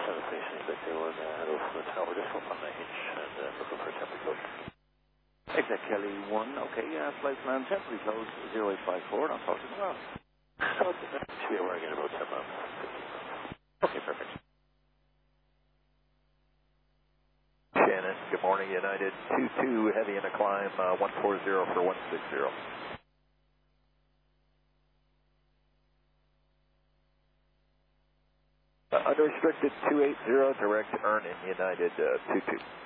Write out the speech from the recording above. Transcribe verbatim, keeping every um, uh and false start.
seven station Executive one, uh, head over from the tower, just up on the hitch and uh, looking for a temporary closure. Exec Kelly one, okay, uh, flight plan temporary close, zero eight five four, I'll talk to you tomorrow. So, it should be arriving in about ten miles. Okay, perfect. Shannon, good morning, United two two, heavy in a climb, uh, one four zero for one six zero. Uh, unrestricted two eight zero, direct earn in United uh, two two.